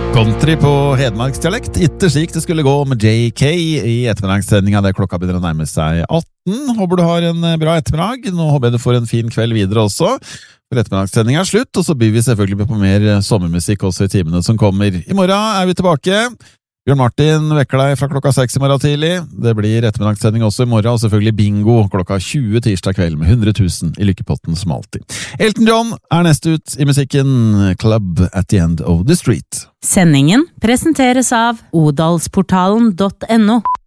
Country på hedmarksdialekt, ikke slik det skulle gå med JK i ettermiddagssendinga der klokka begynner å nærme seg 18. Håper du har en bra ettermiddag. Nå håper jeg du får en fin kveld videre også. For ettermiddagssendinga slutt, og så byr vi selvfølgelig på mer sommermusikk også i timene som kommer. I morgen vi tilbake. Bjørn Martin vekker deg fra klokka 6 i morgen tidlig. Det blir ettermiddagssending også i morgen, og selvfølgelig bingo klokka 20 tirsdag kveld med 100 000 i lykkepotten som alltid. Elton John neste ut i musikken Club at the End of the Street. Sendingen presenteres av odalsportalen.no.